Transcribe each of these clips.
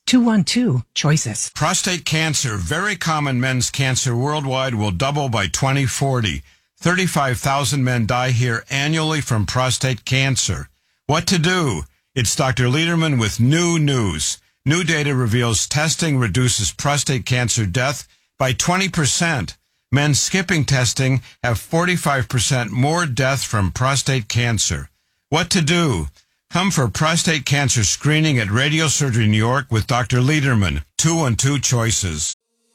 212 Choices. Prostate cancer, very common men's cancer worldwide, will double by 2040. 35,000 men die here annually from prostate cancer. What to do? It's Dr. Lederman with new news. New data reveals testing reduces prostate cancer death by 20%. Men skipping testing have 45% more death from prostate cancer. What to do? Come for prostate cancer screening at Radiosurgery New York with Dr. Lederman. 212 Choices.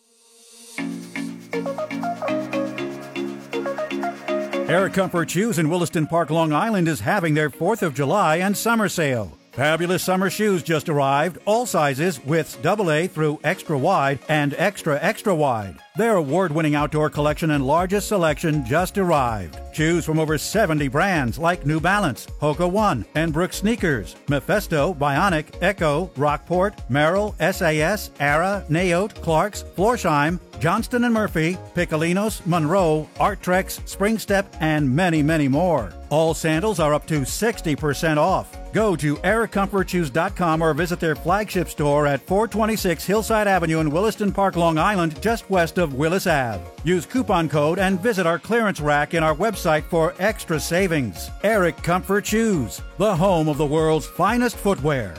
Air Comfort Shoes in Williston Park, Long Island is having their 4th of July and summer sale. Fabulous summer shoes just arrived, all sizes, widths AA through extra wide and extra wide. Their award-winning outdoor collection and largest selection just arrived. Choose from over 70 brands like New Balance, Hoka One, and Brooks Sneakers, Mephisto, Bionic, Echo, Rockport, Merrill, SAS, Ara, Naote, Clarks, Florsheim, Johnston & Murphy, Piccolinos, Monroe, Arttrex, Springstep, and many, many more. All sandals are up to 60% off. Go to aircomfortshoes.com or visit their flagship store at 426 Hillside Avenue in Williston Park, Long Island, just west of Willis Ave. Use coupon code and visit our clearance rack in our website for extra savings. Eric Comfort Shoes, the home of the world's finest footwear.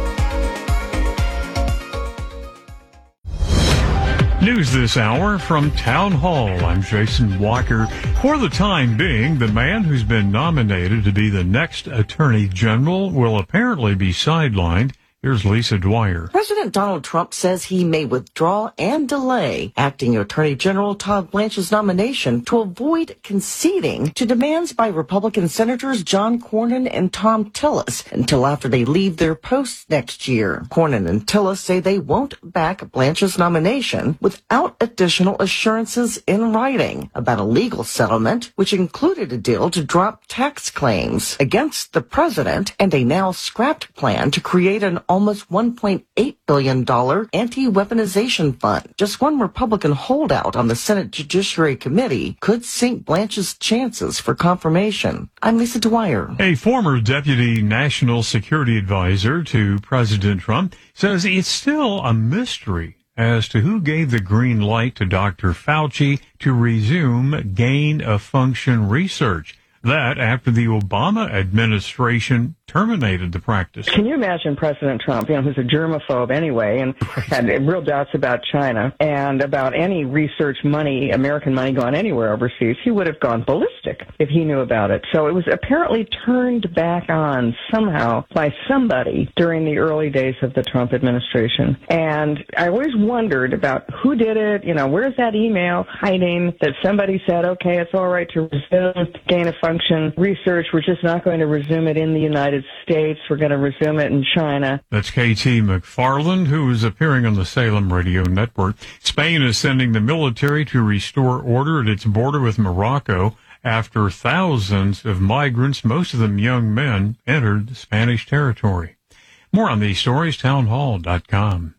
News this hour from Town Hall. I'm Jason Walker. For the time being, the man who's been nominated to be the next Attorney General will apparently be sidelined. Here's Lisa Dwyer. President Donald Trump says he may withdraw and delay acting Attorney General Todd Blanche's nomination to avoid conceding to demands by Republican Senators John Cornyn and Thom Tillis until after they leave their posts next year. Cornyn and Tillis say they won't back Blanche's nomination without additional assurances in writing about a legal settlement, which included a deal to drop tax claims against the president and a now scrapped plan to create an almost $1.8 billion anti-weaponization fund. Just one Republican holdout on the Senate Judiciary Committee could sink Blanche's chances for confirmation. I'm Lisa Dwyer. A former deputy national security advisor to President Trump says it's still a mystery as to who gave the green light to Dr. Fauci to resume gain-of-function research. That after the Obama administration terminated the practice. Can you imagine President Trump, who's a germaphobe anyway, and had real doubts about China and about any research money, American money going anywhere overseas? He would have gone ballistic if he knew about it. So it was apparently turned back on somehow by somebody during the early days of the Trump administration. And I always wondered about who did it, where's that email hiding that somebody said, okay, it's all right to resume gain-of-function research. We're just not going to resume it in the United States. We're going to resume it in China. That's KT McFarland, who is appearing on the Salem Radio Network. Spain is sending the military to restore order at its border with Morocco after thousands of migrants, most of them young men, entered Spanish territory. More on these stories, townhall.com.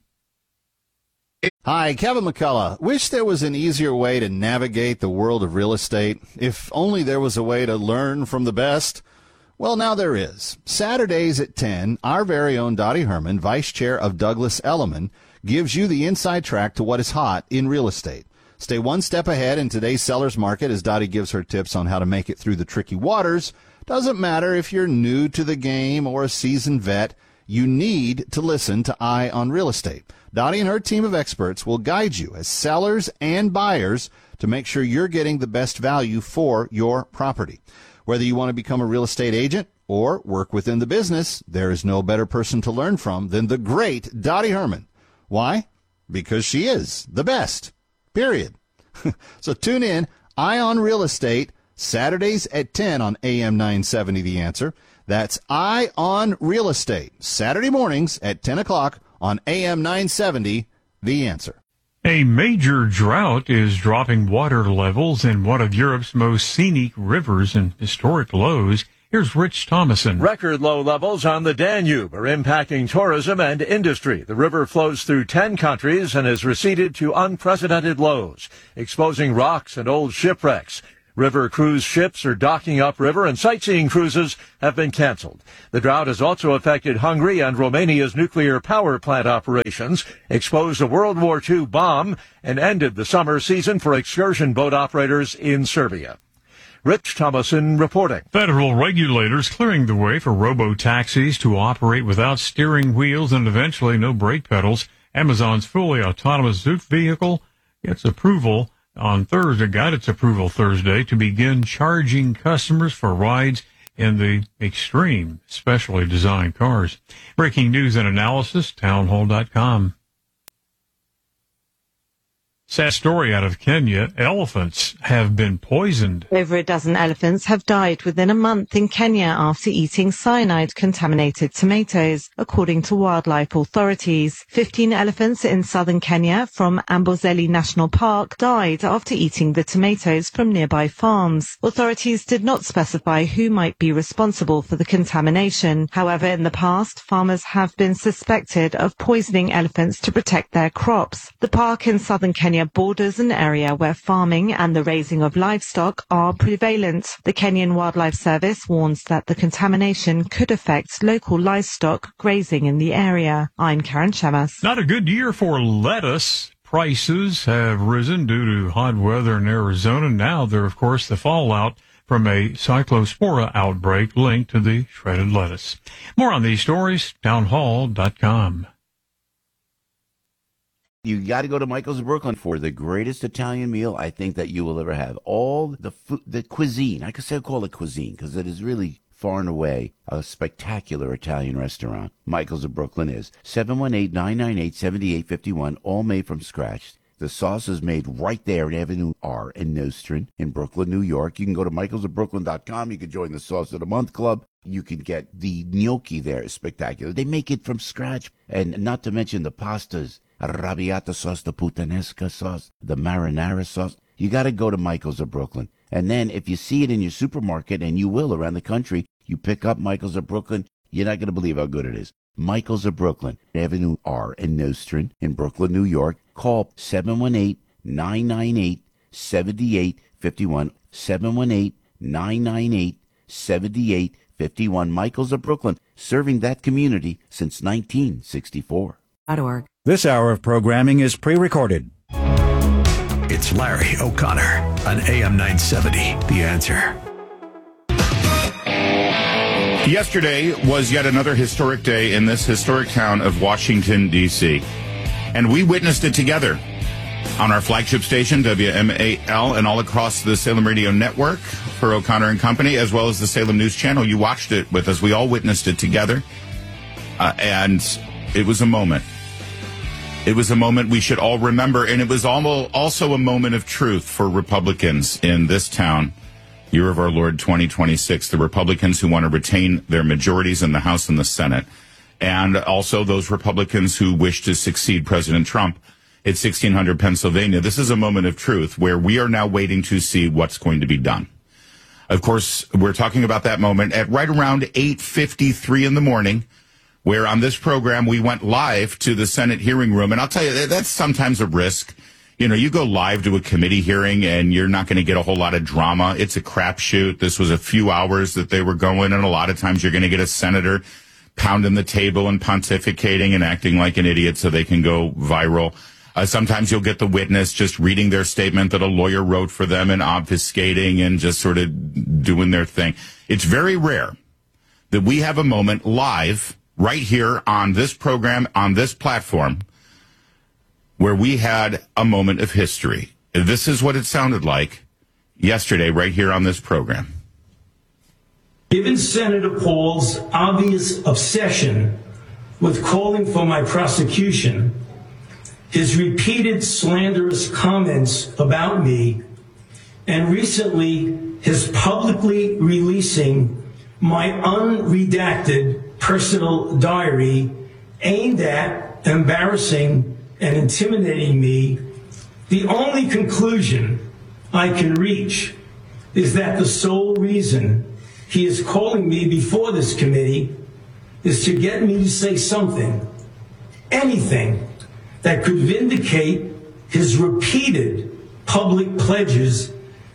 Hi, Kevin McCullough. Wish there was an easier way to navigate the world of real estate. If only there was a way to learn from the best. Well, now there is. Saturdays at 10, our very own Dottie Herman, Vice Chair of Douglas Elliman, gives you the inside track to what is hot in real estate. Stay one step ahead in today's seller's market as Dottie gives her tips on how to make it through the tricky waters. Doesn't matter if you're new to the game or a seasoned vet, you need to listen to Eye on Real Estate. Dottie and her team of experts will guide you as sellers and buyers to make sure you're getting the best value for your property. Whether you want to become a real estate agent or work within the business, there is no better person to learn from than the great Dottie Herman. Why? Because she is the best. Period. So tune in, Eye on Real Estate, Saturdays at 10 on AM 970 The Answer. That's Eye on Real Estate, Saturday mornings at 10 o'clock on AM 970 The Answer. A major drought is dropping water levels in one of Europe's most scenic rivers and historic lows. Here's Rich Thomason. Record low levels on the Danube are impacting tourism and industry. The river flows through 10 countries and has receded to unprecedented lows, exposing rocks and old shipwrecks. River cruise ships are docking upriver and sightseeing cruises have been canceled. The drought has also affected Hungary and Romania's nuclear power plant operations, exposed a World War II bomb, and ended the summer season for excursion boat operators in Serbia. Rich Thomason reporting. Federal regulators clearing the way for robo-taxis to operate without steering wheels and eventually no brake pedals. Amazon's fully autonomous Zoox vehicle gets approval on Thursday, got its approval Thursday to begin charging customers for rides in the extreme, specially designed cars. Breaking news and analysis, townhall.com. Sad story out of Kenya. Elephants have been poisoned. Over a dozen elephants have died within a month in Kenya after eating cyanide-contaminated tomatoes, according to wildlife authorities. 15 elephants in southern Kenya from Amboseli National Park died after eating the tomatoes from nearby farms. Authorities did not specify who might be responsible for the contamination. However, in the past, farmers have been suspected of poisoning elephants to protect their crops. The park in southern Kenya borders an area where farming and the raising of livestock are prevalent. The Kenyan Wildlife Service warns that the contamination could affect local livestock grazing in the area. I'm Karen Shemas. Not a good year for lettuce. Prices have risen due to hot weather in Arizona. Now there, of course, the fallout from a cyclospora outbreak linked to the shredded lettuce. More on these stories, townhall.com. You got to go to Michael's of Brooklyn for the greatest Italian meal I think that you will ever have. All the food, the cuisine, I could say call it cuisine because it is really far and away a spectacular Italian restaurant. Michael's of Brooklyn is 718-998-7851, all made from scratch. The sauce is made right there in Avenue R in Nostrand in Brooklyn, New York. You can go to michaelsofbrooklyn.com. You can join the Sauce of the Month Club. You can get the gnocchi there. It's spectacular. They make it from scratch. And not to mention the pastas. Arrabbiata sauce, the puttanesca sauce, the marinara sauce. You got to go to Michael's of Brooklyn. And then if you see it in your supermarket, and you will around the country, you pick up Michael's of Brooklyn, you're not going to believe how good it is. Michael's of Brooklyn, Avenue R in Nostrand in Brooklyn, New York. Call 718-998-7851. 718-998-7851. Michael's of Brooklyn, serving that community since 1964. This hour of programming is pre-recorded. It's Larry O'Connor on AM 970, The Answer. Yesterday was yet another historic day in this historic town of Washington, D.C., and we witnessed it together on our flagship station, WMAL, and all across the Salem Radio Network for O'Connor and Company, as well as the Salem News Channel. You watched it with us. We all witnessed it together, and it was a moment. It was a moment we should all remember, and it was also a moment of truth for Republicans in this town, year of our Lord 2026, the Republicans who want to retain their majorities in the House and the Senate, and also those Republicans who wish to succeed President Trump at 1600 Pennsylvania. This is a moment of truth where we are now waiting to see what's going to be done. Of course, we're talking about that moment at right around 8:53 in the morning, where on this program we went live to the Senate hearing room. And I'll tell you, that's sometimes a risk. You know, you go live to a committee hearing and you're not going to get a whole lot of drama. It's a crapshoot. This was a few hours that they were going, and a lot of times you're going to get a senator pounding the table and pontificating and acting like an idiot so they can go viral. Sometimes you'll get the witness just reading their statement that a lawyer wrote for them and obfuscating and just sort of doing their thing. It's very rare that we have a moment live right here on this program, on this platform, where we had a moment of history. This is what it sounded like yesterday right here on this program. Given Senator Paul's obvious obsession with calling for my prosecution, his repeated slanderous comments about me, and recently his publicly releasing my unredacted personal diary aimed at embarrassing and intimidating me, the only conclusion I can reach is that the sole reason he is calling me before this committee is to get me to say something, anything, that could vindicate his repeated public pledges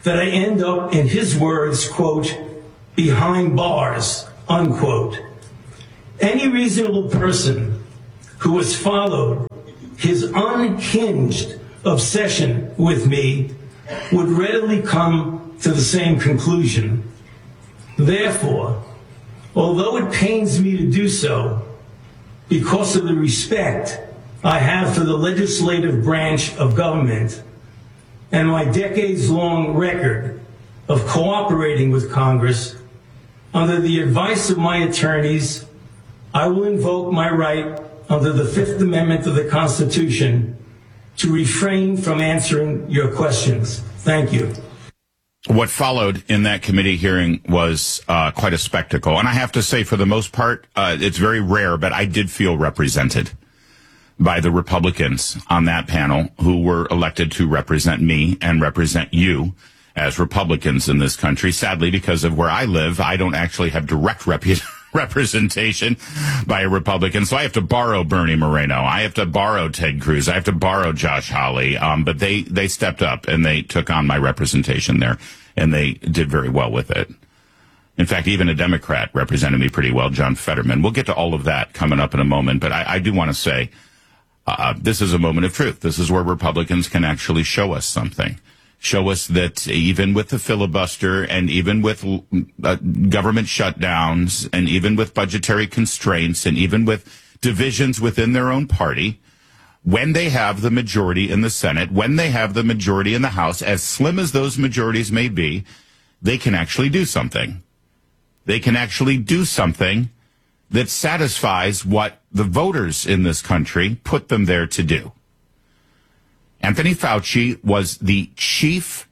that I end up, in his words, quote, behind bars, unquote. Any reasonable person who has followed his unhinged obsession with me would readily come to the same conclusion. Therefore, although it pains me to do so, because of the respect I have for the legislative branch of government and my decades-long record of cooperating with Congress, under the advice of my attorneys, I will invoke my right under the Fifth Amendment of the Constitution to refrain from answering your questions. Thank you. What followed in that committee hearing was quite a spectacle. And I have to say, for the most part, it's very rare, but I did feel represented by the Republicans on that panel who were elected to represent me and represent you as Republicans in this country. Sadly, because of where I live, I don't actually have direct representation by a Republican. So I have to borrow Bernie Moreno. I have to borrow Ted Cruz. I have to borrow Josh Hawley. But they stepped up and they took on my representation there, and they did very well with it. In fact, even a Democrat represented me pretty well, John Fetterman. We'll get to all of that coming up in a moment. But I do want to say this is a moment of truth. This is where Republicans can actually show us something. Show us that even with the filibuster and even with government shutdowns and even with budgetary constraints and even with divisions within their own party, when they have the majority in the Senate, when they have the majority in the House, as slim as those majorities may be, they can actually do something. They can actually do something that satisfies what the voters in this country put them there to do. Anthony Fauci was the chief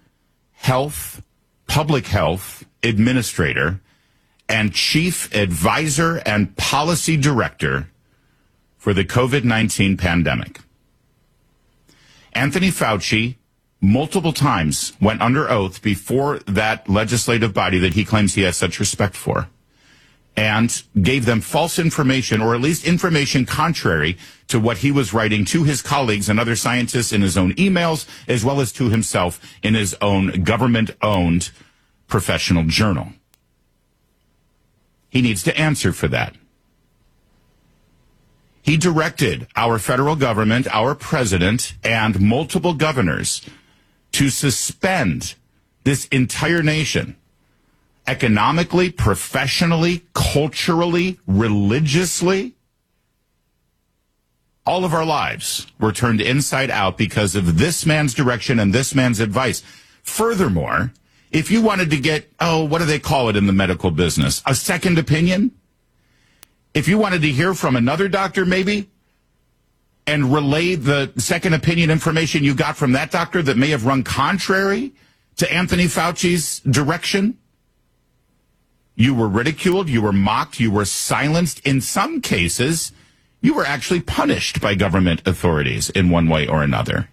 public health administrator and chief advisor and policy director for the COVID-19 pandemic. Anthony Fauci multiple times went under oath before that legislative body that he claims he has such respect for, and gave them false information, or at least information contrary to what he was writing to his colleagues and other scientists in his own emails, as well as to himself in his own government-owned professional journal. He needs to answer for that. He directed our federal government, our president, and multiple governors to suspend this entire nation economically, professionally, culturally, religiously. All of our lives were turned inside out because of this man's direction and this man's advice. Furthermore, if you wanted to get, what do they call it in the medical business? A second opinion? If you wanted to hear from another doctor, maybe, and relay the second opinion information you got from that doctor that may have run contrary to Anthony Fauci's direction, you were ridiculed, you were mocked, you were silenced. In some cases, you were actually punished by government authorities in one way or another.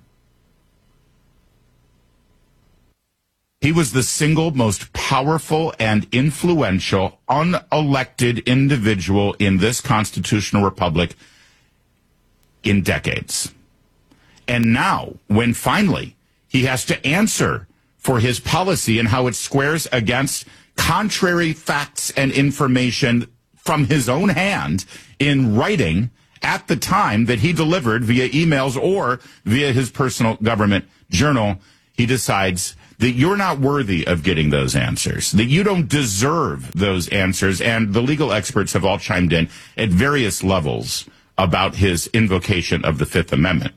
He was the single most powerful and influential, unelected individual in this constitutional republic in decades. And now, when finally he has to answer for his policy and how it squares against contrary facts and information from his own hand in writing at the time that he delivered via emails or via his personal government journal, he decides that you're not worthy of getting those answers, that you don't deserve those answers. And the legal experts have all chimed in at various levels about his invocation of the Fifth Amendment.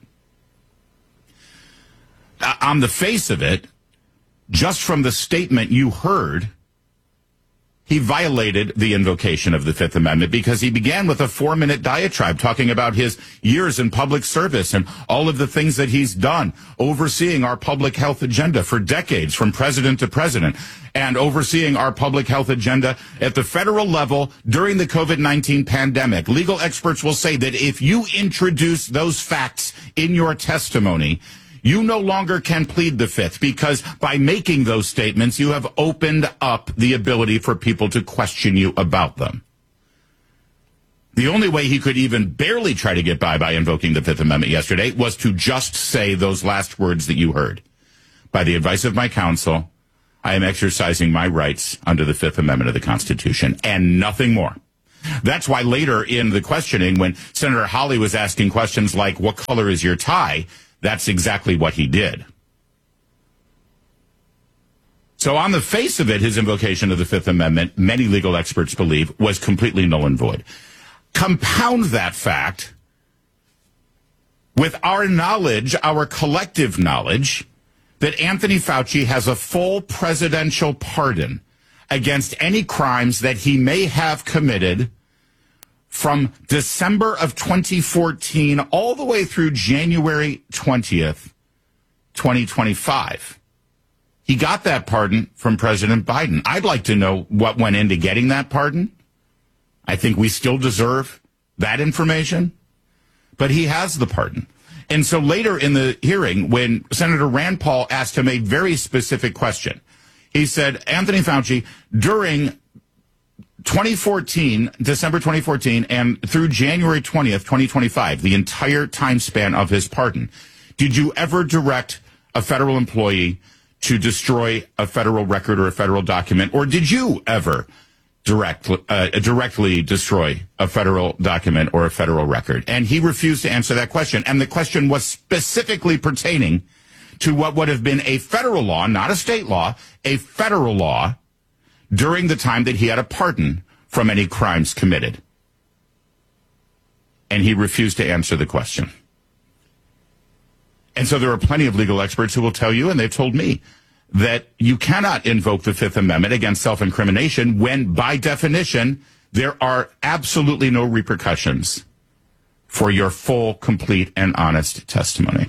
On the face of it, just from the statement you heard, he violated the invocation of the Fifth Amendment because he began with a 4-minute diatribe talking about his years in public service and all of the things that he's done, overseeing our public health agenda for decades from president to president, and overseeing our public health agenda at the federal level during the COVID-19 pandemic. Legal experts will say that if you introduce those facts in your testimony, you no longer can plead the Fifth, because by making those statements, you have opened up the ability for people to question you about them. The only way he could even barely try to get by invoking the Fifth Amendment yesterday was to just say those last words that you heard. By the advice of my counsel, I am exercising my rights under the Fifth Amendment of the Constitution and nothing more. That's why later in the questioning, when Senator Hawley was asking questions like, what color is your tie? That's exactly what he did. So on the face of it, his invocation of the Fifth Amendment, many legal experts believe, was completely null and void. Compound that fact with our knowledge, our collective knowledge, that Anthony Fauci has a full presidential pardon against any crimes that he may have committed from December of 2014 all the way through January 20th, 2025. He got that pardon from President Biden. I'd like to know what went into getting that pardon. I think we still deserve that information, but he has the pardon. And so later in the hearing, when Senator Rand Paul asked him a very specific question, he said, Anthony Fauci, during 2014, December 2014, and through January 20th, 2025, the entire time span of his pardon, did you ever direct a federal employee to destroy a federal record or a federal document, or did you ever directly destroy a federal document or a federal record? And he refused to answer that question. And the question was specifically pertaining to what would have been a federal law, not a state law, a federal law during the time that he had a pardon from any crimes committed. And he refused to answer the question. And so there are plenty of legal experts who will tell you, and they've told me, that you cannot invoke the Fifth Amendment against self-incrimination when, by definition, there are absolutely no repercussions for your full, complete, and honest testimony.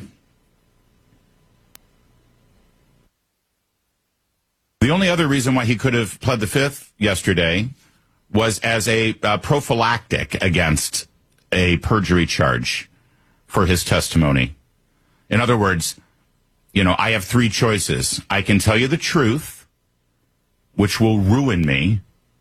The only other reason why he could have pled the Fifth yesterday was as a prophylactic against a perjury charge for his testimony. In other words, I have three choices. I can tell you the truth, which will ruin me.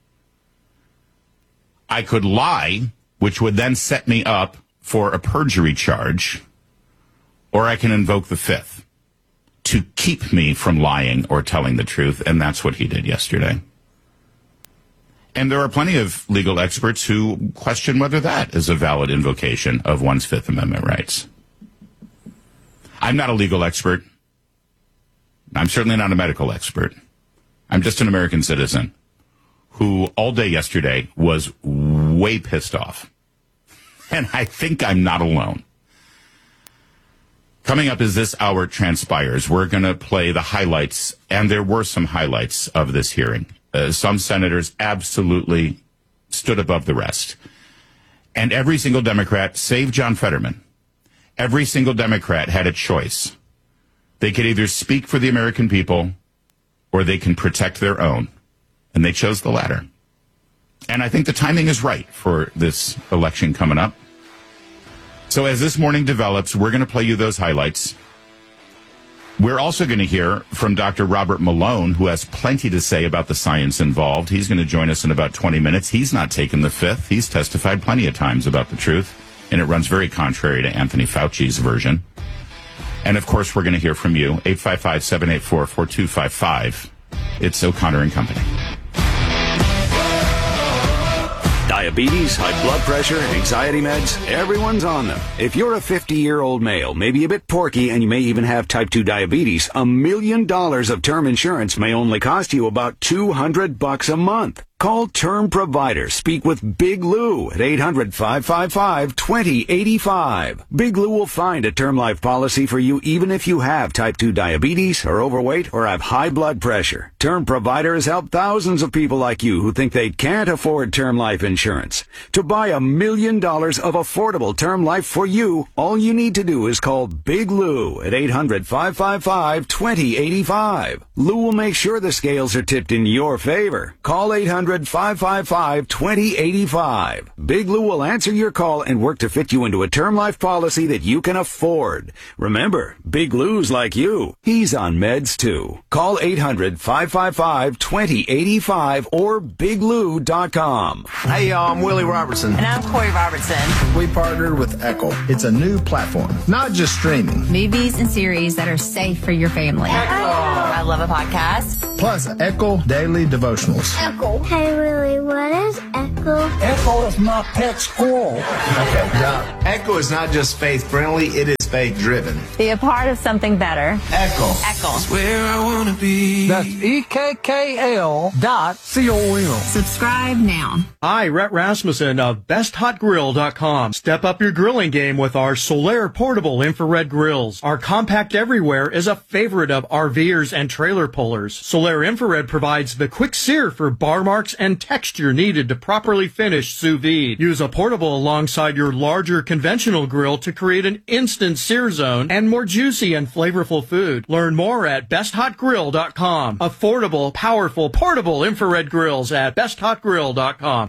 I could lie, which would then set me up for a perjury charge, or I can invoke the Fifth to keep me from lying or telling the truth, and that's what he did yesterday. And there are plenty of legal experts who question whether that is a valid invocation of one's Fifth Amendment rights. I'm not a legal expert. I'm certainly not a medical expert. I'm just an American citizen who all day yesterday was way pissed off. And I think I'm not alone. Coming up as this hour transpires, we're going to play the highlights, and there were some highlights of this hearing. Some senators absolutely stood above the rest. And every single Democrat, save John Fetterman, every single Democrat had a choice. They could either speak for the American people or they can protect their own. And they chose the latter. And I think the timing is right for this election coming up. So as this morning develops, we're going to play you those highlights. We're also going to hear from Dr. Robert Malone, who has plenty to say about the science involved. He's going to join us in about 20 minutes. He's not taken the Fifth. He's testified plenty of times about the truth, and it runs very contrary to Anthony Fauci's version. And, of course, we're going to hear from you, 855-784-4255. It's O'Connor and Company. Diabetes, high blood pressure, anxiety meds, everyone's on them. If you're a 50-year-old male, maybe a bit porky, and you may even have type 2 diabetes, $1 million of term insurance may only cost you about $200 a month. Call Term Provider. Speak with Big Lou at 800-555-2085. Big Lou will find a term life policy for you even if you have type 2 diabetes, are overweight, or have high blood pressure. Term Provider has helped thousands of people like you who think they can't afford term life insurance. To buy $1 million of affordable term life for you, all you need to do is call Big Lou at 800-555-2085. Lou will make sure the scales are tipped in your favor. Call 800-555-2085. Big Lou will answer your call and work to fit you into a term life policy that you can afford. Remember, Big Lou's like you. He's on meds too. Call 800-555-2085 or biglou.com. Hey, y'all, I'm Willie Robertson. And I'm Corey Robertson. We partnered with Echo. It's a new platform, not just streaming. Movies and series that are safe for your family. Echo. I love a podcast. plus Echo Daily Devotionals. Echo. Hey, Willie, what is Echo? Echo is not pet squirrel. Okay, now, Echo is not just faith-friendly, it is faith-driven. Be a part of something better. Echo. Echo. It's where I want to be. That's EKKL.com. Subscribe now. Hi, Rhett Rasmussen of BestHotGrill.com. Step up your grilling game with our Solaire portable infrared grills. Our compact everywhere is a favorite of RVers and trailer pullers. Solaire infrared provides the quick sear for bar marks and texture needed to properly finish sous vide. Use a portable alongside your larger conventional grill to create an instant sear zone and more juicy and flavorful food. Learn more at BestHotGrill.com. Affordable, powerful, portable infrared grills at BestHotGrill.com.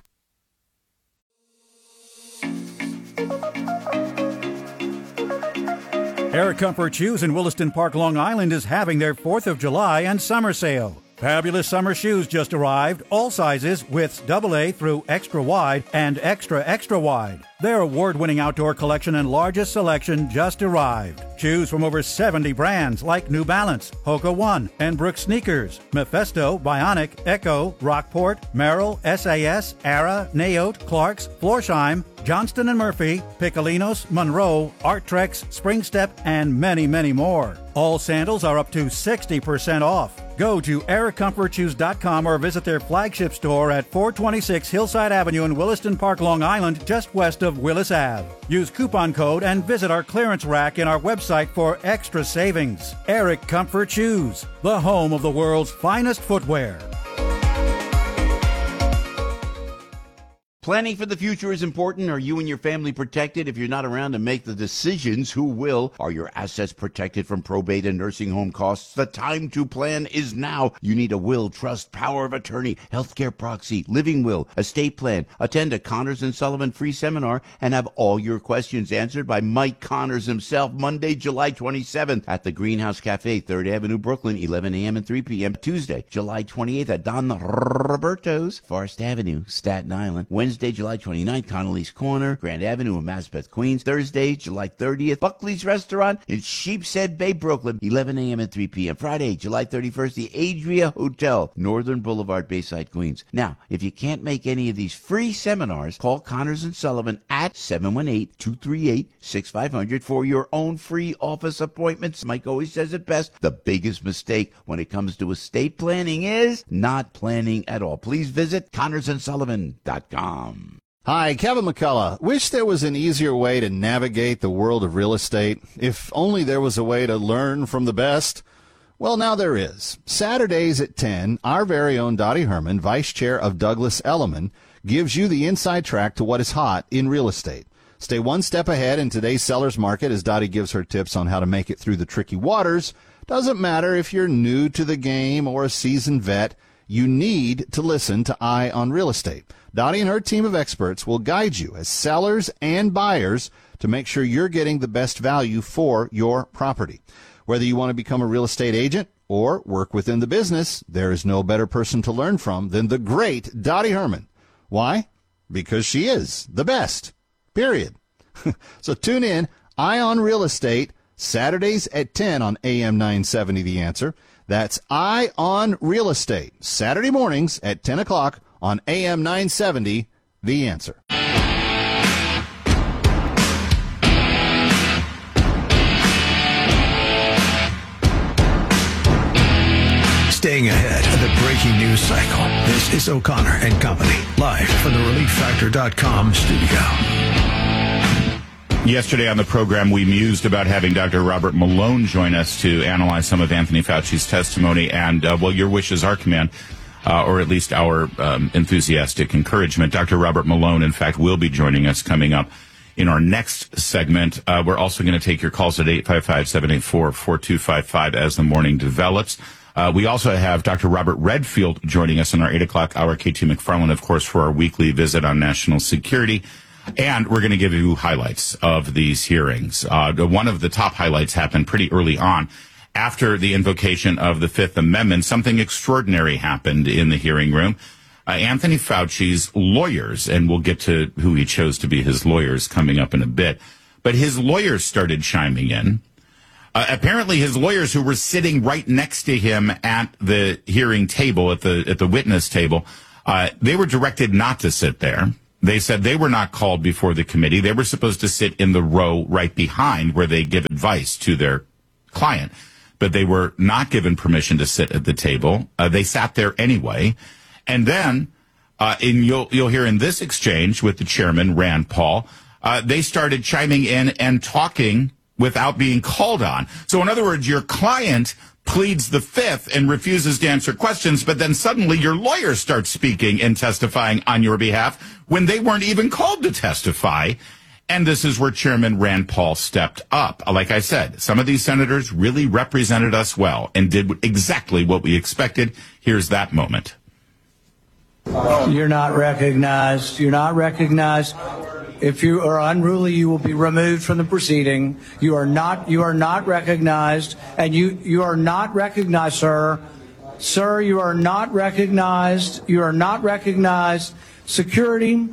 Air Comfort Shoes in Williston Park, Long Island is having their 4th of July and summer sale. Fabulous summer shoes just arrived, all sizes, widths AA through extra wide and extra wide. Their award-winning outdoor collection and largest selection just arrived. Choose from over 70 brands like New Balance, Hoka One, and Brooks Sneakers, Mephisto, Bionic, Echo, Rockport, Merrill, SAS, Ara, Naote, Clarks, Florsheim, Johnston & Murphy, Piccolinos, Monroe, Arttrex, Springstep, and many, many more. All sandals are up to 60% off. Go to AirComfortShoes.com or visit their flagship store at 426 Hillside Avenue in Williston Park, Long Island, just west of Willis Ave. Use coupon code and visit our clearance rack in our website for extra savings. Eric Comfort Shoes, the home of the world's finest footwear. Planning for the future is important. Are you and your family protected? If you're not around to make the decisions, who will? Are your assets protected from probate and nursing home costs? The time to plan is now. You need a will, trust, power of attorney, healthcare proxy, living will, estate plan. Attend a Connors & Sullivan free seminar and have all your questions answered by Mike Connors himself, Monday, July 27th at the Greenhouse Cafe, 3rd Avenue, Brooklyn, 11 a.m. and 3 p.m. Tuesday, July 28th at Don Roberto's, Forest Avenue, Staten Island. Wednesday, July 29th, Connolly's Corner, Grand Avenue in Maspeth, Queens. Thursday, July 30th, Buckley's Restaurant in Sheepshead Bay, Brooklyn, 11 a.m. and 3 p.m. Friday, July 31st, the Adria Hotel, Northern Boulevard, Bayside, Queens. Now, if you can't make any of these free seminars, call Connors & Sullivan at 718-238-6500 for your own free office appointments. Mike always says it best. The biggest mistake when it comes to estate planning is not planning at all. Please visit ConnorsandSullivan.com. Hi, Kevin McCullough. Wish there was an easier way to navigate the world of real estate. If only there was a way to learn from the best. Well, now there is. Saturdays at 10, our very own Dottie Herman, Vice Chair of Douglas Elliman, gives you the inside track to what is hot in real estate. Stay one step ahead in today's seller's market as Dottie gives her tips on how to make it through the tricky waters. Doesn't matter if you're new to the game or a seasoned vet, you need to listen to Eye on Real Estate. Dottie and her team of experts will guide you as sellers and buyers to make sure you're getting the best value for your property. Whether you want to become a real estate agent or work within the business, there is no better person to learn from than the great Dottie Herman. Why? Because she is the best. Period. So tune in, Eye on Real Estate, Saturdays at 10 on AM 970 The Answer. That's Eye on Real Estate, Saturday mornings at 10 o'clock on AM 970, The Answer. Staying ahead of the breaking news cycle. This is O'Connor and Company, live from the ReliefFactor.com studio. Yesterday on the program, we mused about having Dr. Robert Malone join us to analyze some of Anthony Fauci's testimony. And, well, your wish is our command, or at least our enthusiastic encouragement. Dr. Robert Malone, in fact, will be joining us coming up in our next segment. We're also going to take your calls at 855-784-4255 as the morning develops. We also have Dr. Robert Redfield joining us in our 8 o'clock hour. KT McFarland, of course, for our weekly visit on national security. And we're going to give you highlights of these hearings. One of the top highlights happened pretty early on. After the invocation of the Fifth Amendment, something extraordinary happened in the hearing room. Anthony Fauci's lawyers, and we'll get to who he chose to be his lawyers coming up in a bit, but his lawyers started chiming in. Apparently, his lawyers who were sitting right next to him at the hearing table, at the witness table, they were directed not to sit there. They said they were not called before the committee. They were supposed to sit in the row right behind where they give advice to their client. But they were not given permission to sit at the table. They sat there anyway. And then, you'll hear in this exchange with the chairman, Rand Paul, they started chiming in and talking without being called on. So in other words, your client pleads the fifth and refuses to answer questions, but then suddenly your lawyer starts speaking and testifying on your behalf when they weren't even called to testify. And this is where Chairman Rand Paul stepped up. Like I said, some of these senators really represented us well and did exactly what we expected. Here's that moment. You're not recognized. You're not recognized. If you are unruly, you will be removed from the proceeding. You are not recognized, and you are not recognized, sir. Sir, you are not recognized. You are not recognized. Security,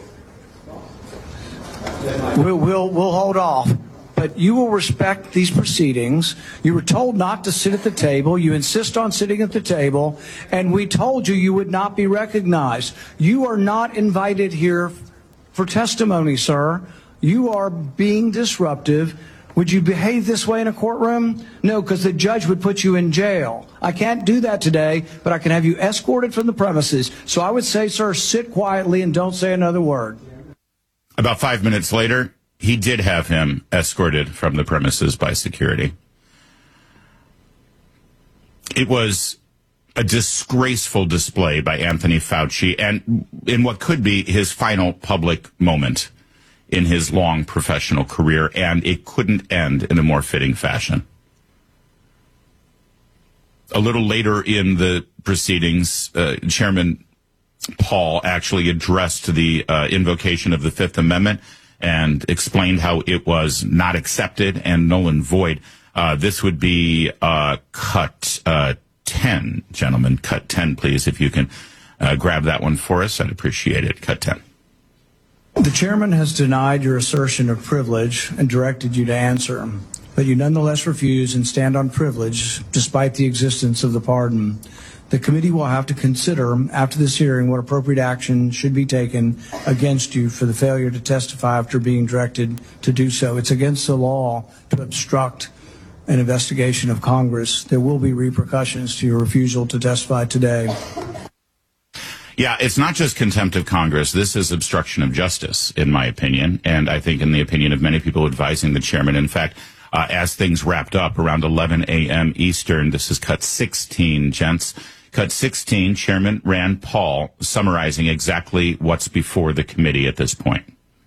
we'll hold off. But you will respect these proceedings. You were told not to sit at the table. You insist on sitting at the table, and we told you would not be recognized. You are not invited here for testimony, sir. You are being disruptive. Would you behave this way in a courtroom? No, because the judge would put you in jail. I can't do that today, but I can have you escorted from the premises. So I would say, sir, sit quietly and don't say another word. About 5 minutes later, he did have him escorted from the premises by security. It was a disgraceful display by Anthony Fauci, and in what could be his final public moment in his long professional career, and it couldn't end in a more fitting fashion. A little later in the proceedings, Chairman Paul actually addressed the invocation of the Fifth Amendment and explained how it was not accepted and null and void. This would be cut 10, gentlemen. Cut 10, please, if you can grab that one for us. I'd appreciate it. Cut 10. The chairman has denied your assertion of privilege and directed you to answer, but you nonetheless refuse and stand on privilege despite the existence of the pardon. The committee will have to consider after this hearing what appropriate action should be taken against you for the failure to testify after being directed to do so. It's against the law to obstruct an investigation of Congress. There will be repercussions to your refusal to testify today. Yeah, it's not just contempt of Congress. This is obstruction of justice, in my opinion, and I think in the opinion of many people advising the chairman. In fact, as things wrapped up around 11 a.m. Eastern, this is cut 16, gents. Cut 16, Chairman Rand Paul summarizing exactly what's before the committee at this point.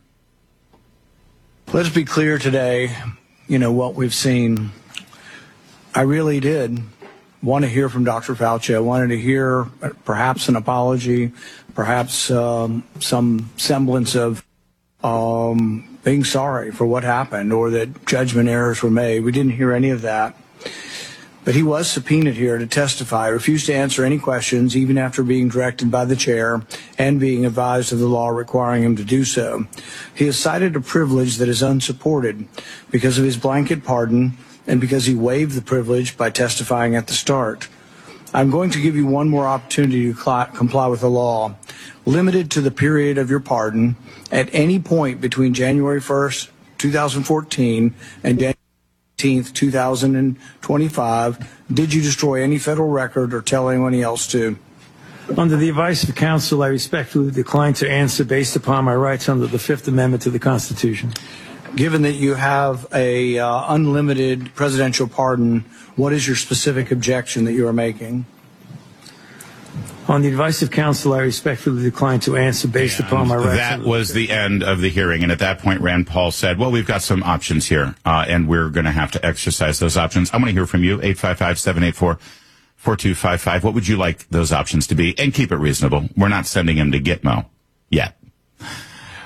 Let's be clear today, what we've seen. I really did want to hear from Dr. Fauci. I wanted to hear perhaps an apology, perhaps some semblance of being sorry for what happened or that judgment errors were made. We didn't hear any of that. But he was subpoenaed here to testify, refused to answer any questions, even after being directed by the chair and being advised of the law requiring him to do so. He has cited a privilege that is unsupported because of his blanket pardon and because he waived the privilege by testifying at the start. I'm going to give you one more opportunity to comply with the law, limited to the period of your pardon at any point between January 1st, 2014 and January 18th, 2025. Did you destroy any federal record or tell anyone else to? Under the advice of counsel, I respectfully decline to answer based upon my rights under the Fifth Amendment to the Constitution. Given that you have a unlimited presidential pardon, what is your specific objection that you are making? On the advice of counsel, I respectfully decline to answer based upon my rights. That was the end of the hearing. And at that point, Rand Paul said, well, we've got some options here, and we're going to have to exercise those options. I want to hear from you, 855-784-4255. What would you like those options to be? And keep it reasonable. We're not sending him to Gitmo yet.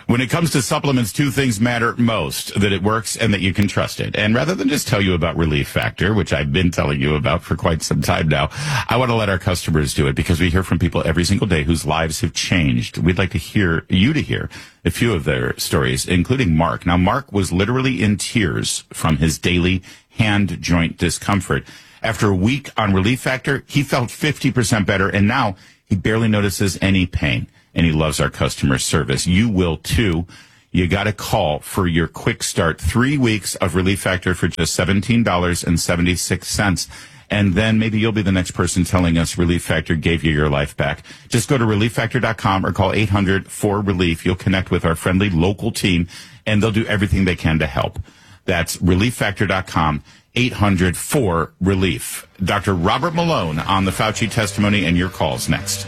When it comes to supplements, two things matter most, that it works and that you can trust it. And rather than just tell you about Relief Factor, which I've been telling you about for quite some time now, I want to let our customers do it because we hear from people every single day whose lives have changed. We'd like to hear a few of their stories, including Mark. Now, Mark was literally in tears from his daily hand joint discomfort. After a week on Relief Factor, he felt 50% better, and now he barely notices any pain. And he loves our customer service. You will too. You got to call for your quick start. 3 weeks of Relief Factor for just $17.76. And then maybe you'll be the next person telling us Relief Factor gave you your life back. Just go to ReliefFactor.com or call 800-4RELIEF. You'll connect with our friendly local team, and they'll do everything they can to help. That's ReliefFactor.com, 800-4RELIEF. Dr. Robert Malone on the Fauci testimony and your calls next.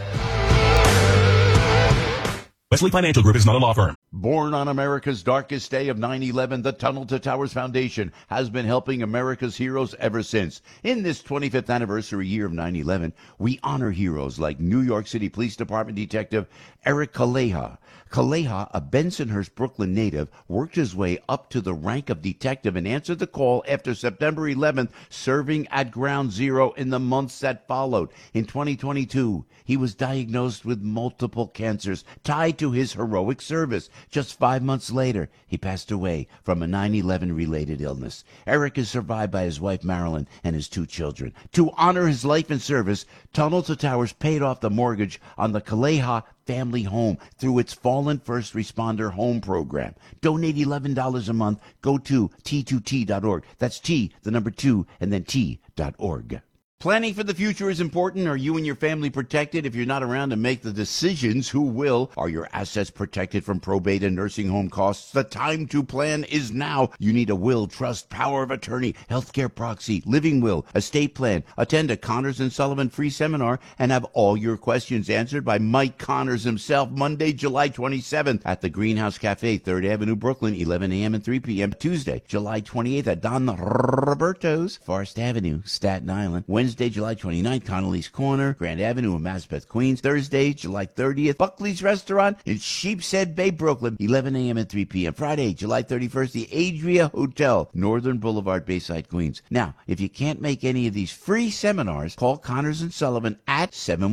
Wesley Financial Group is not a law firm. Born on America's darkest day of 9/11, the Tunnel to Towers Foundation has been helping America's heroes ever since. In this 25th anniversary year of 9/11, we honor heroes like New York City Police Department Detective Eric Kaleha. Kaleha, a Bensonhurst, Brooklyn native, worked his way up to the rank of detective and answered the call after September 11th, serving at Ground Zero in the months that followed. In 2022, he was diagnosed with multiple cancers tied to his heroic service. Just 5 months later, he passed away from a 9/11-related illness. Eric is survived by his wife, Marilyn, and his 2 children. To honor his life and service, Tunnel to Towers paid off the mortgage on the Kaleha family home through its Fallen First Responder Home Program. Donate $11 a month. Go to T2T.org. That's T, the number 2, and then T.org. Planning for the future is important. Are you and your family protected? If you're not around to make the decisions, who will? Are your assets protected from probate and nursing home costs? The time to plan is now. You need a will, trust, power of attorney, healthcare proxy, living will, estate plan. Attend a Connors & Sullivan free seminar and have all your questions answered by Mike Connors himself, Monday, July 27th at the Greenhouse Cafe, 3rd Avenue, Brooklyn, 11 a.m. and 3 p.m. Tuesday, July 28th at Don Roberto's, Forest Avenue, Staten Island. Wednesday, July 29th, Connolly's Corner, Grand Avenue in Maspeth, Queens. Thursday, July 30th, Buckley's Restaurant in Sheepshead Bay, Brooklyn, 11 a.m. and 3 p.m. Friday, July 31st, the Adria Hotel, Northern Boulevard, Bayside, Queens. Now, if you can't make any of these free seminars, call Connors & Sullivan at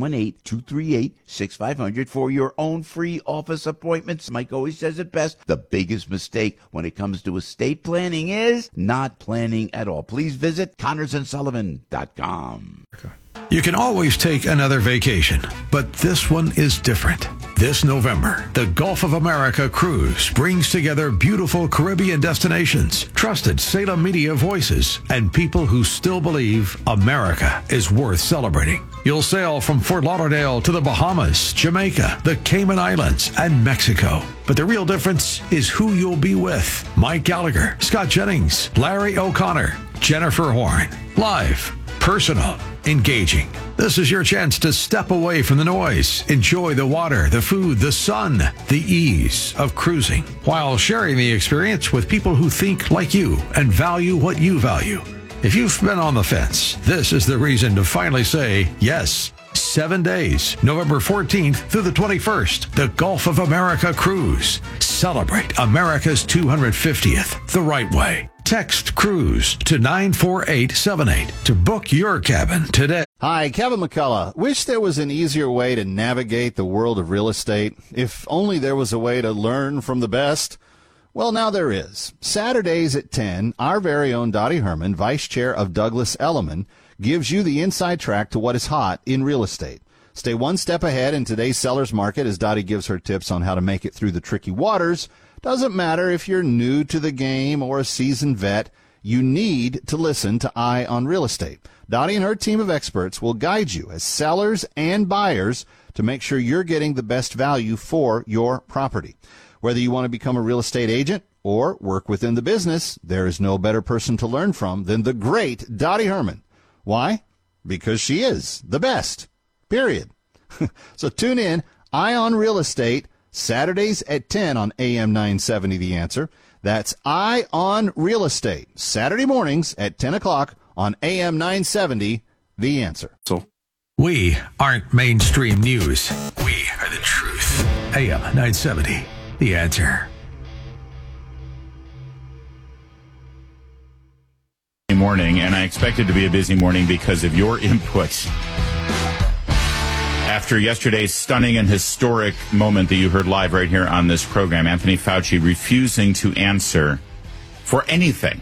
718-238-6500 for your own free office appointments. Mike always says it best. The biggest mistake when it comes to estate planning is not planning at all. Please visit ConnorsandSullivan.com. You can always take another vacation, but this one is different. This November, the Gulf of America Cruise brings together beautiful Caribbean destinations, trusted Salem media voices, and people who still believe America is worth celebrating. You'll sail from Fort Lauderdale to the Bahamas, Jamaica, the Cayman Islands, and Mexico. But the real difference is who you'll be with. Mike Gallagher, Scott Jennings, Larry O'Connor, Jennifer Horn. Live, personal, engaging. This is your chance to step away from the noise, enjoy the water, the food, the sun, the ease of cruising, while sharing the experience with people who think like you and value what you value. If you've been on the fence, this is the reason to finally say yes. 7 days, November 14th through the 21st, the Gulf of America Cruise. Celebrate America's 250th the right way. Text CRUISE to 94878 to book your cabin today. Hi, Kevin McCullough. Wish there was an easier way to navigate the world of real estate. If only there was a way to learn from the best. Well, now there is. Saturdays at 10, our very own Dottie Herman, Vice Chair of Douglas Elliman, gives you the inside track to what is hot in real estate. Stay one step ahead in today's seller's market as Dottie gives her tips on how to make it through the tricky waters. Doesn't matter if you're new to the game or a seasoned vet, you need to listen to Eye on Real Estate. Dottie and her team of experts will guide you as sellers and buyers to make sure you're getting the best value for your property. Whether you want to become a real estate agent or work within the business, there is no better person to learn from than the great Dottie Herman. Why? Because she is the best. Period. So tune in, Eye on Real Estate, Saturdays at 10 on AM 970 The Answer. That's Eye on Real Estate, Saturday mornings at 10 o'clock on AM 970 The Answer. We aren't mainstream news. We are the truth. AM 970 The Answer. Morning, and I expect it to be a busy morning because of your input. After yesterday's stunning and historic moment that you heard live right here on this program, Anthony Fauci refusing to answer for anything.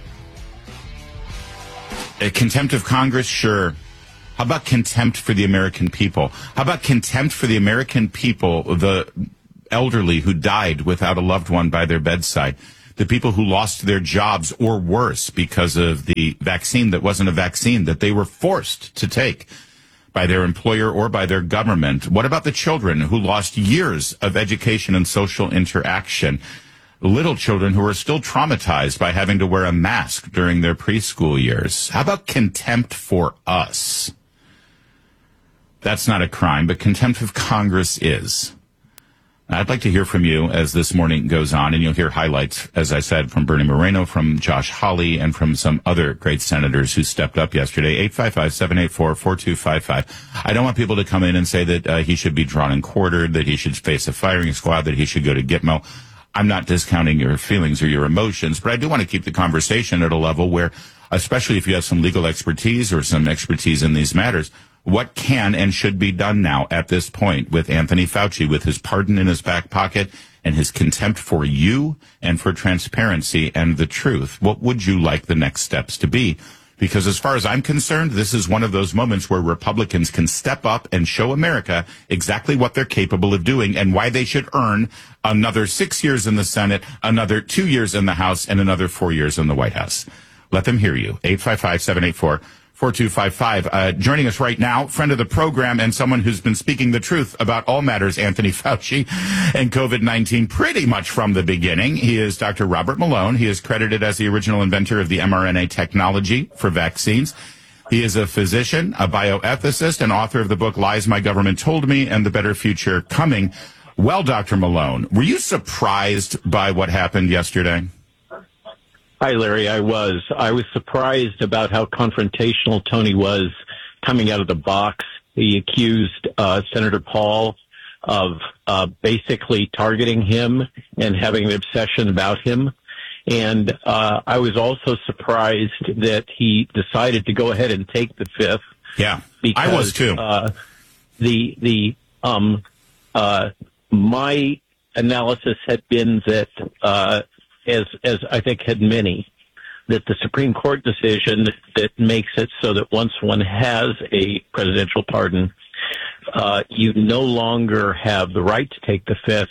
Contempt of Congress? Sure. How about contempt for the American people? How about contempt for the American people, the elderly who died without a loved one by their bedside? The people who lost their jobs or worse because of the vaccine that wasn't a vaccine that they were forced to take by their employer or by their government. What about the children who lost years of education and social interaction? Little children who are still traumatized by having to wear a mask during their preschool years. How about contempt for us? That's not a crime, but contempt of Congress is. I'd like to hear from you as this morning goes on, and you'll hear highlights, as I said, from Bernie Moreno, from Josh Hawley, and from some other great senators who stepped up yesterday. 855-784-4255. I don't want people to come in and say that he should be drawn and quartered, that he should face a firing squad, that he should go to Gitmo. I'm not discounting your feelings or your emotions, but I do want to keep the conversation at a level where, especially if you have some legal expertise or some expertise in these matters, what can and should be done now at this point with Anthony Fauci, with his pardon in his back pocket and his contempt for you and for transparency and the truth? What would you like the next steps to be? Because as far as I'm concerned, this is one of those moments where Republicans can step up and show America exactly what they're capable of doing and why they should earn another 6 years in the Senate, another 2 years in the House, and another 4 years in the White House. Let them hear you. 855-784-4255. Joining us right now, friend of the program and someone who's been speaking the truth about all matters, Anthony Fauci and COVID-19 pretty much from the beginning. He is Dr. Robert Malone. He is credited as the original inventor of the mRNA technology for vaccines. He is a physician, a bioethicist, and author of the book Lies My Government Told Me and the Better Future Coming. Well, Dr. Malone, were you surprised by what happened yesterday? Hi, Larry. I was surprised about how confrontational Tony was coming out of the box. He accused Senator Paul of basically targeting him and having an obsession about him. And I was also surprised that he decided to go ahead and take the fifth. Yeah, because, I was too. My analysis had been that as I think had many, that the Supreme Court decision that makes it so that once one has a presidential pardon, you no longer have the right to take the fifth,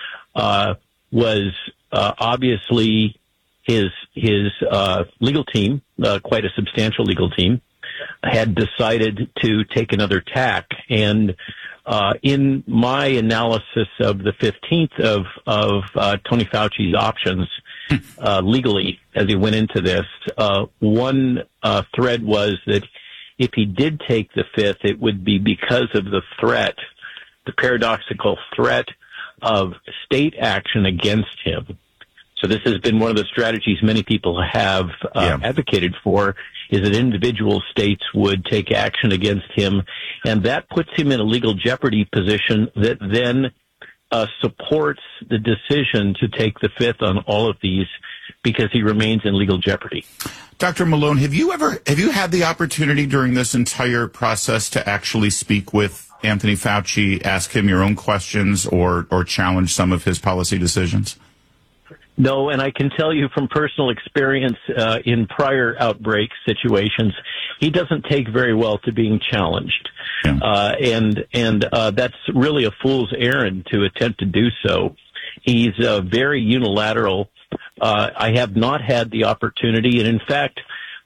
was obviously his legal team, quite a substantial legal team, had decided to take another tack. And in my analysis of the 15th of Tony Fauci's options legally as he went into this, one thread was that if he did take the fifth, it would be because of the threat, the paradoxical threat of state action against him. So this has been one of the strategies many people have advocated for, is that individual states would take action against him, and that puts him in a legal jeopardy position that then supports the decision to take the fifth on all of these because he remains in legal jeopardy. Dr. Malone, have you had the opportunity during this entire process to actually speak with Anthony Fauci, ask him your own questions, or challenge some of his policy decisions? No, and I can tell you from personal experience in prior outbreak situations, he doesn't take very well to being challenged. Yeah. And that's really a fool's errand to attempt to do so. He's very unilateral. I have not had the opportunity, and in fact,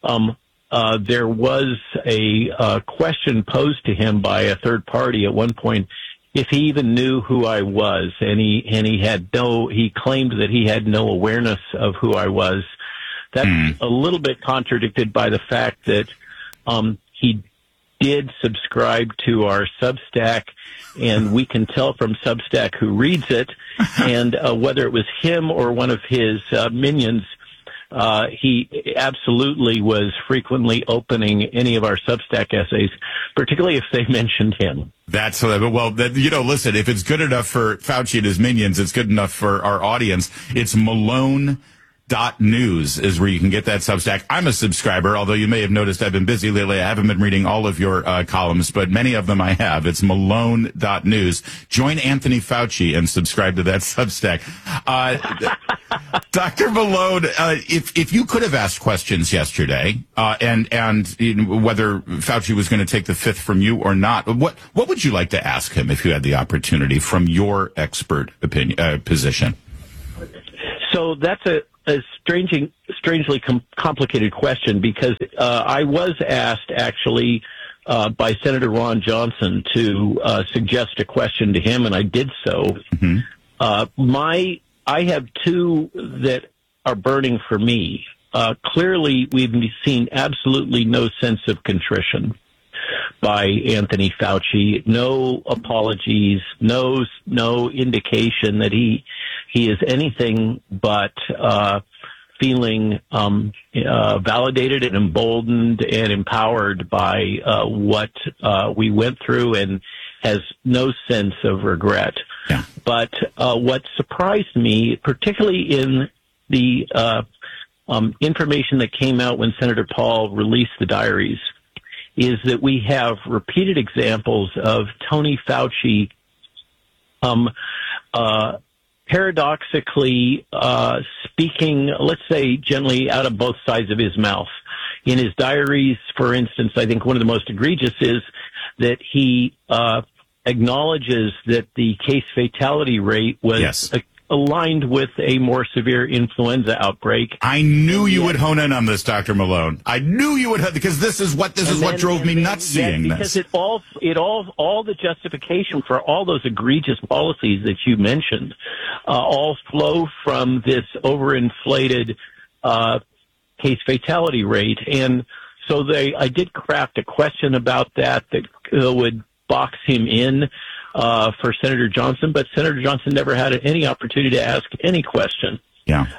there was a question posed to him by a third party at one point if he even knew who I was, and he claimed that he had no awareness of who I was. That's a little bit contradicted by the fact that he did subscribe to our Substack, and we can tell from Substack who reads it, and whether it was him or one of his minions, he absolutely was frequently opening any of our Substack essays. particularly if they mentioned him. That's well. Listen. If it's good enough for Fauci and his minions, it's good enough for our audience. It's Malone.news is where you can get that Substack. I'm a subscriber, although you may have noticed I've been busy lately. I haven't been reading all of your columns, but many of them I have. It's Malone.news. Join Anthony Fauci and subscribe to that Substack. Dr. Malone, if you could have asked questions yesterday, and whether Fauci was going to take the fifth from you or not, what would you like to ask him if you had the opportunity from your expert opinion position? So that's a strangely complicated question, because I was asked actually by Senator Ron Johnson to suggest a question to him, and I did so. Mm-hmm. I have two that are burning for me. Clearly, we've seen absolutely no sense of contrition by Anthony Fauci. No apologies, no indication that he is anything but feeling validated and emboldened and empowered by what we went through, and has no sense of regret. Yeah. But what surprised me, particularly in the information that came out when Senator Paul released the diaries, is that we have repeated examples of Tony Fauci paradoxically speaking, let's say, gently out of both sides of his mouth. In his diaries, for instance, I think one of the most egregious is that he acknowledges that the case fatality rate was aligned with a more severe influenza outbreak. I knew you would hone in on this, Dr. Malone. I knew you would, because this is what drove me nuts seeing this. Because all the justification for all those egregious policies that you mentioned, all flow from this overinflated case fatality rate, and so I did craft a question about that would box him in for Senator Johnson, but Senator Johnson never had any opportunity to ask any question. Yeah.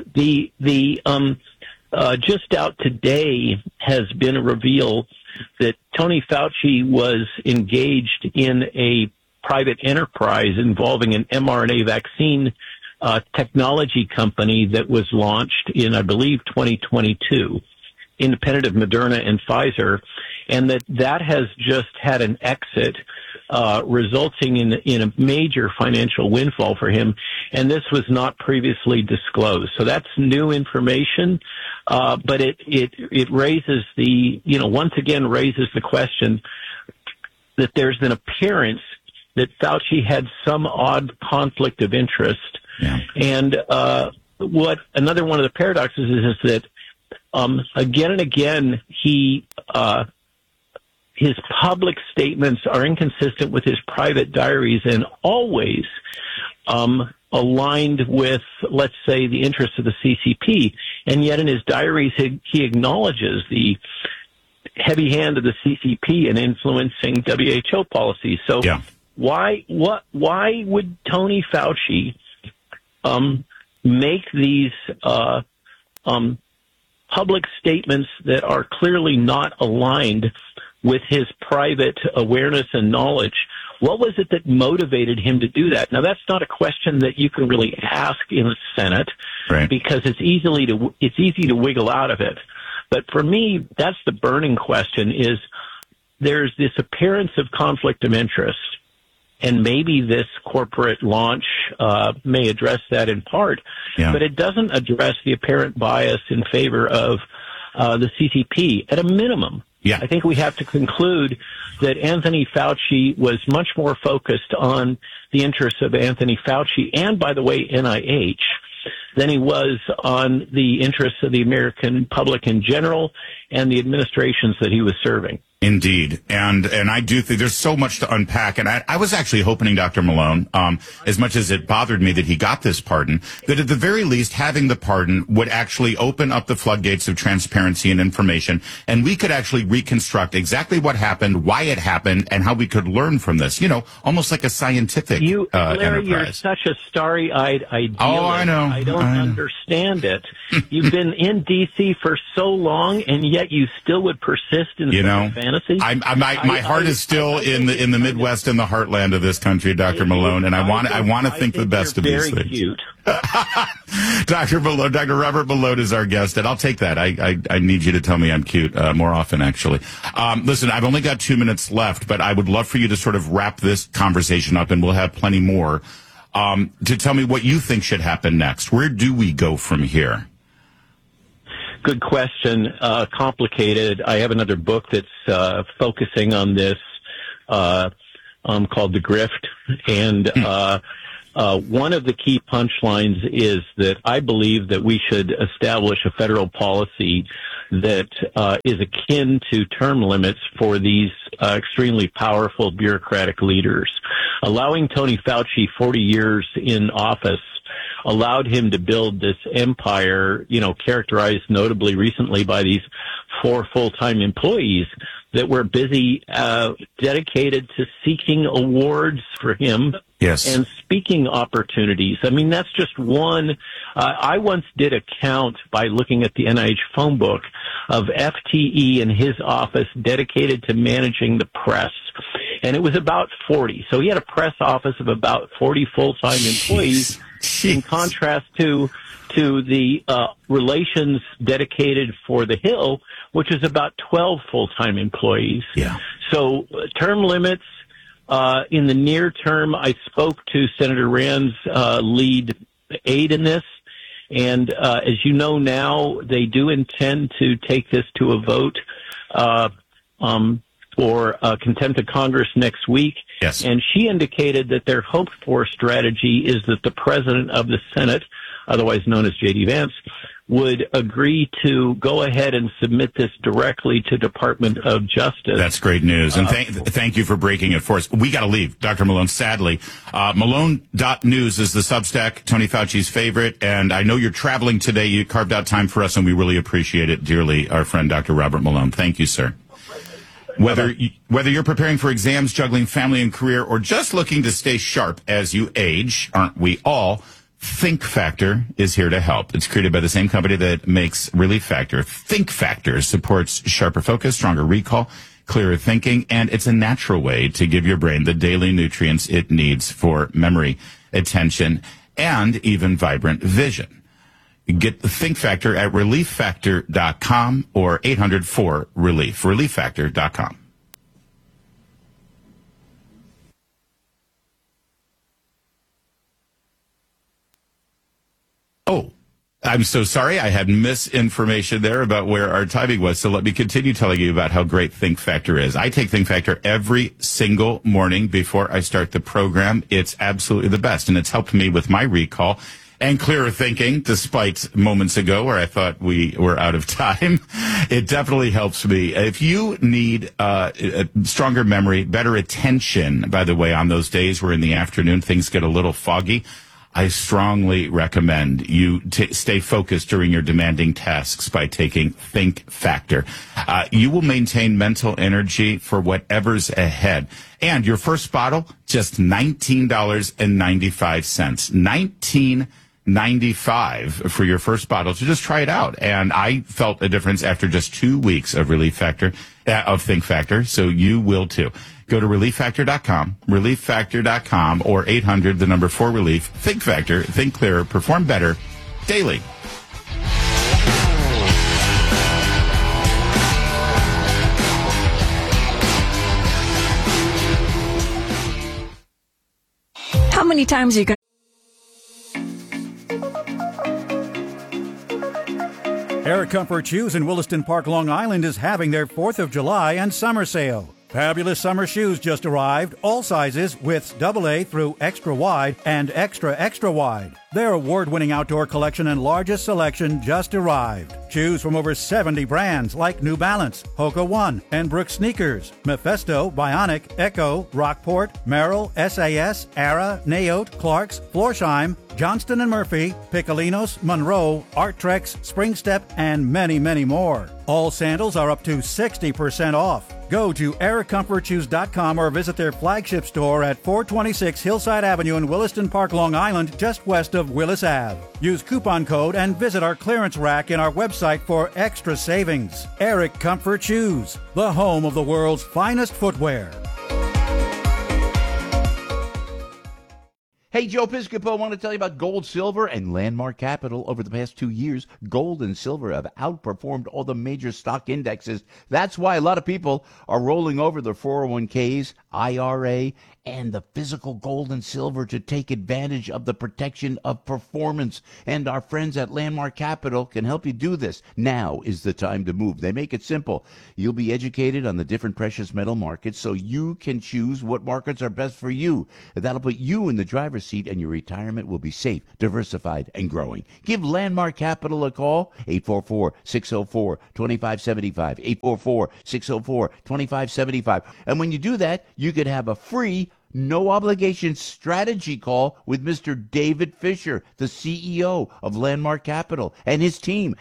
Just out today has been a reveal that Tony Fauci was engaged in a private enterprise involving an mRNA vaccine technology company that was launched in, I believe, 2022, independent of Moderna and Pfizer, and that has just had an exit, resulting in a major financial windfall for him, and this was not previously disclosed. So that's new information, but it raises once again raises the question that there's an appearance that Fauci had some odd conflict of interest. Yeah. And another one of the paradoxes is that again and again his public statements are inconsistent with his private diaries, and always aligned with, let's say, the interests of the CCP. And yet in his diaries, he acknowledges the heavy hand of the CCP in influencing WHO policies. So why would Tony Fauci make these public statements that are clearly not aligned with his private awareness and knowledge? What was it that motivated him to do that? Now, that's not a question that you can really ask in the Senate, right, because it's easy to wiggle out of it. But for me, that's the burning question: is there's this appearance of conflict of interest, and maybe this corporate launch may address that in part, but it doesn't address the apparent bias in favor of the CCP at a minimum. Yeah. I think we have to conclude that Anthony Fauci was much more focused on the interests of Anthony Fauci and, by the way, NIH, than he was on the interests of the American public in general and the administrations that he was serving. Indeed. And I do think there's so much to unpack. And I was actually hoping, Dr. Malone, as much as it bothered me that he got this pardon, that at the very least having the pardon would actually open up the floodgates of transparency and information. And we could actually reconstruct exactly what happened, why it happened, and how we could learn from this. Almost like a scientific Larry, enterprise. You're such a starry-eyed idealist. Oh, I know. I don't understand it. You've been in D.C. for so long, and yet you still would persist in the fantasy? My heart is still in the Midwest and the heartland of this country, Dr. Malone, and I want to think the best of these things. Cute. Dr. Malone, Dr. Robert Malone is our guest, and I'll take that. I need you to tell me I'm cute more often, actually. Listen, I've only got 2 minutes left, but I would love for you to sort of wrap this conversation up, and we'll have plenty more, to tell me what you think should happen next. Where do we go from here? Good question. Complicated. I have another book that's focusing on this called The Grift, and one of the key punchlines is that I believe that we should establish a federal policy that is akin to term limits for these extremely powerful bureaucratic leaders. Allowing Tony Fauci 40 years in office allowed him to build this empire, characterized notably recently by these 4 full-time employees that were busy, dedicated to seeking awards for him. Yes. And speaking opportunities. I mean, that's just one. I once did a count by looking at the NIH phone book of FTE in his office dedicated to managing the press. And it was about 40. So he had a press office of about 40 full-time employees. In contrast to the relations dedicated for the Hill, which is about 12 full-time employees. Yeah. So term limits, in the near term, I spoke to Senator Rand's lead aide in this. And as you know now, they do intend to take this to a vote for contempt of Congress next week. Yes. And she indicated that their hoped-for strategy is that the president of the Senate, otherwise known as J.D. Vance, would agree to go ahead and submit this directly to Department of Justice. That's great news. And thank you for breaking it for us. We got to leave, Dr. Malone, sadly. Malone.news is the Substack, Tony Fauci's favorite. And I know you're traveling today. You carved out time for us, and we really appreciate it dearly, our friend Dr. Robert Malone. Thank you, sir. Whether you're preparing for exams, juggling family and career, or just looking to stay sharp as you age, aren't we all? Think Factor is here to help. It's created by the same company that makes Relief Factor. Think Factor supports sharper focus, stronger recall, clearer thinking, and it's a natural way to give your brain the daily nutrients it needs for memory, attention, and even vibrant vision. Get the Think Factor at ReliefFactor.com or 800-4-RELIEF. ReliefFactor.com. Oh, I'm so sorry. I had misinformation there about where our timing was. So let me continue telling you about how great Think Factor is. I take Think Factor every single morning before I start the program. It's absolutely the best, and it's helped me with my recall and clearer thinking, despite moments ago where I thought we were out of time. It definitely helps me. If you need a stronger memory, better attention, by the way, on those days where in the afternoon things get a little foggy, I strongly recommend you stay focused during your demanding tasks by taking Think Factor. You will maintain mental energy for whatever's ahead. And your first bottle, just $19.95. $19.95 for your first bottle. So just try it out. And I felt a difference after just 2 weeks of Think Factor. So you will too. Go to ReliefFactor.com, ReliefFactor.com, or 800-4-RELIEF. Think Factor, think clearer, perform better daily. How many times are you going Air Comfort Shoes in Williston Park, Long Island is having their 4th of July and summer sale. Fabulous summer shoes just arrived, all sizes, widths AA through extra wide and extra wide. Their award-winning outdoor collection and largest selection just arrived. Choose from over 70 brands like New Balance, Hoka One, and Brooks Sneakers, Mephisto, Bionic, Echo, Rockport, Merrill, SAS, Ara, Naote, Clarks, Florsheim, Johnston & Murphy, Piccolinos, Monroe, Arttrex, Springstep, and many, many more. All sandals are up to 60% off. Go to AirComfortShoes.com or visit their flagship store at 426 Hillside Avenue in Williston Park, Long Island, just west of of Willis Ave. Use coupon code and visit our clearance rack in our website for extra savings. Eric Comfort Shoes, the home of the world's finest footwear. Hey, Joe Piscopo, I want to tell you about gold, silver, and Landmark Capital. Over the past 2 years, gold and silver have outperformed all the major stock indexes. That's why a lot of people are rolling over their 401ks, IRA, and the physical gold and silver to take advantage of the protection of performance. And our friends at Landmark Capital can help you do this. Now is the time to move. They make it simple. You'll be educated on the different precious metal markets so you can choose what markets are best for you. That'll put you in the driver's seat, and your retirement will be safe, diversified, and growing. Give Landmark Capital a call, 844-604-2575, 844-604-2575. And when you do that, you could have a free, no-obligation strategy call with Mr. David Fisher, the CEO of Landmark Capital, and his team,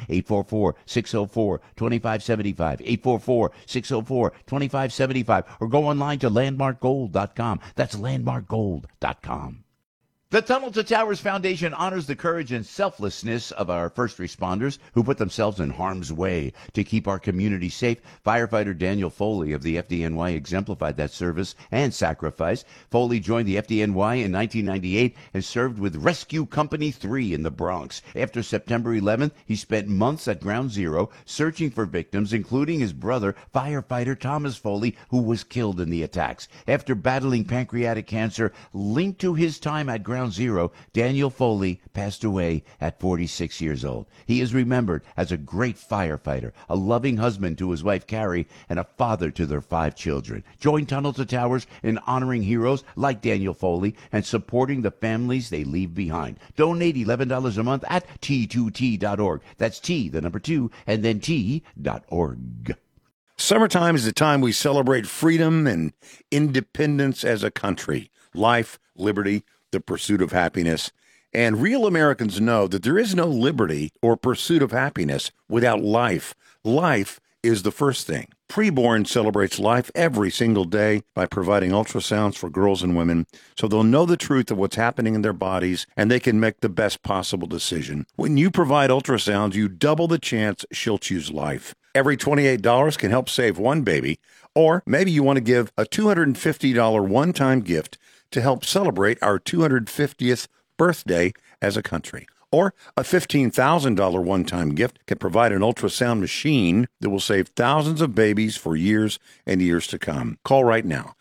844-604-2575, 844-604-2575, or go online to landmarkgold.com. That's landmarkgold.com. The Tunnel to Towers Foundation honors the courage and selflessness of our first responders who put themselves in harm's way to keep our community safe. Firefighter Daniel Foley of the FDNY exemplified that service and sacrifice. Foley joined the FDNY in 1998 and served with Rescue Company 3 in the Bronx. After September 11th, he spent months at Ground Zero searching for victims, including his brother, firefighter Thomas Foley, who was killed in the attacks. After battling pancreatic cancer linked to his time at Ground Zero, Daniel Foley passed away at 46 years old. He is remembered as a great firefighter, a loving husband to his wife Carrie, and a father to their 5 children. Join Tunnel to Towers in honoring heroes like Daniel Foley and supporting the families they leave behind. Donate $11 a month at T2T.org. That's T, the number 2, and then T.org. Summertime is the time we celebrate freedom and independence as a country. Life, liberty, the pursuit of happiness. And real Americans know that there is no liberty or pursuit of happiness without life. Life is the first thing. Preborn celebrates life every single day by providing ultrasounds for girls and women so they'll know the truth of what's happening in their bodies and they can make the best possible decision. When you provide ultrasounds, you double the chance she'll choose life. Every $28 can help save one baby, or maybe you want to give a $250 one-time gift to help celebrate our 250th birthday as a country. Or a $15,000 one-time gift can provide an ultrasound machine that will save thousands of babies for years and years to come. Call right now,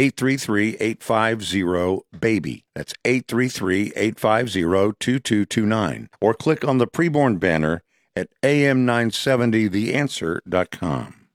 833-850-BABY. That's 833-850-2229. Or click on the preborn banner at am970theanswer.com.